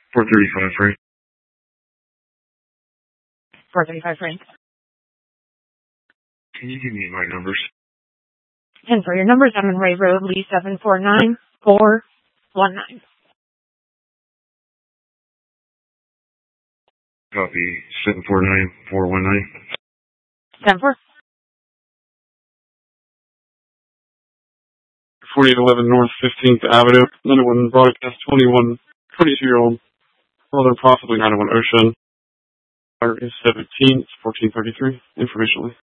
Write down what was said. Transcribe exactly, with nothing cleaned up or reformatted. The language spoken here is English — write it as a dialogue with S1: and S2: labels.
S1: four thirty-five, Frank.
S2: four thirty-five, Frank.
S1: Can you give me my numbers?
S2: And for your numbers, I'm in Ray Road, Lee seven four nine four one nine.
S1: Copy, seven four nine four one nine.
S2: seven four.
S3: forty-eight eleven North fifteenth Avenue, ninety-one broadcast twenty-one, twenty-two-year-old, mother possibly ninety-one Ocean. Is seventeen, fourteen thirty-three, informationally.